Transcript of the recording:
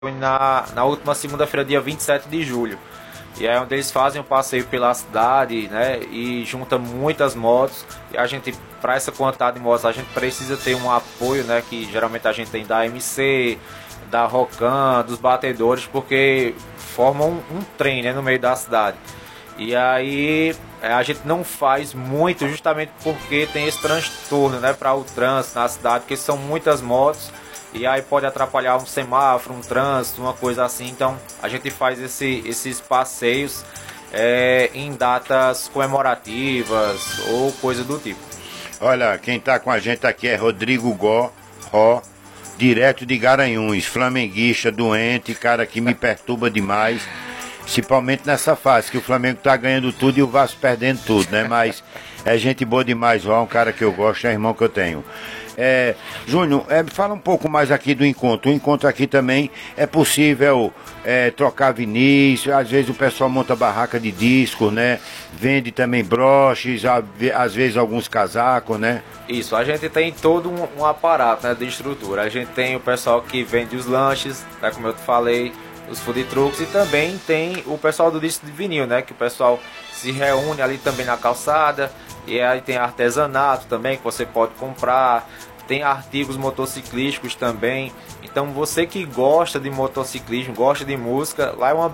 na última segunda-feira, dia 27 de julho. E é onde eles fazem um passeio pela cidade, né? E junta muitas motos. E a gente, para essa quantidade de motos, a gente precisa ter um apoio, né? Que geralmente a gente tem da MC, da Rocan, dos batedores, porque formam um trem, né, no meio da cidade. E aí a gente não faz muito justamente porque tem esse transtorno, né, para o trânsito na cidade, porque são muitas motos e aí pode atrapalhar um semáforo, um trânsito, uma coisa assim. Então a gente faz esses passeios em datas comemorativas ou coisa do tipo. Olha, quem tá com a gente aqui é Rodrigo Ró, direto de Garanhuns, flamenguista, doente, cara que me perturba demais. Principalmente nessa fase, que o Flamengo tá ganhando tudo e o Vasco perdendo tudo, né? Mas é gente boa demais, ó, um cara que eu gosto, é irmão que eu tenho. Júnior, fala um pouco mais aqui do encontro. O encontro aqui também é possível trocar vinis, às vezes o pessoal monta barraca de discos, né? Vende também broches, às vezes alguns casacos, né? Isso, a gente tem todo um aparato, né, de estrutura. A gente tem o pessoal que vende os lanches, né, como eu te falei, os food trucks, e também tem o pessoal do disco de vinil, né, que o pessoal se reúne ali também na calçada, e aí tem artesanato também que você pode comprar, tem artigos motociclísticos também. Então você que gosta de motociclismo, gosta de música, lá é uma